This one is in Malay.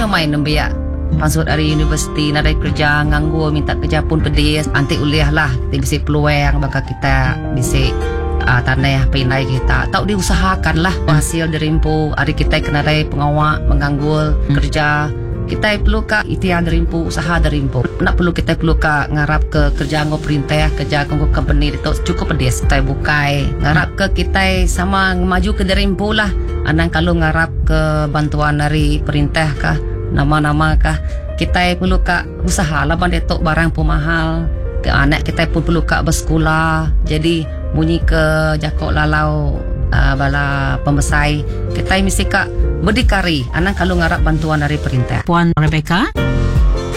main nembiak masuk dari universiti, nak dari kerja, nganggur, minta kerja pun pedis. Nanti uliah lah, kita bisa peluang, bakal kita bisa tanah pinai kita. Tahu diusahakan lah hasil derimpu. Hari kita kena dari pengawak, menganggur, kerja. Kita perlu ka itian derimpu, usaha derimpu. Nak perlu kita perlu ka ngarap ke kerja nggo perintah, kerja nggo company itu cukup pedis. Kita bukai ngarap ke kita sama maju ke derimpu lah. Anang kalau ngarap ke bantuan dari perintah kah, nama-nama kah, kita perlu ka usaha lah bandetok barang pun mahal. Ke anak kita pun perlu ka bersekolah. Jadi bunyi ke jakok lalau bala pembesai, kita mesti ka berdikari. Anang kalau ngarap bantuan dari perintah. Puan Rebecca.